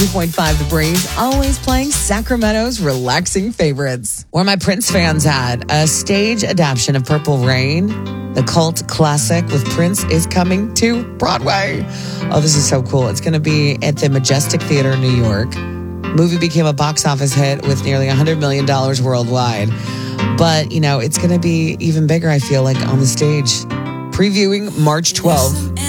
92.5 The Breeze, always playing Sacramento's relaxing favorites. Where my Prince fans at, a stage adaptation of Purple Rain, the cult classic with Prince, is coming to Broadway. Oh, this is so cool. It's going to be at the Majestic Theater in New York. Movie became a box office hit with nearly $100 million worldwide. But, it's going to be even bigger, I feel like, on the stage. Previewing March 12th.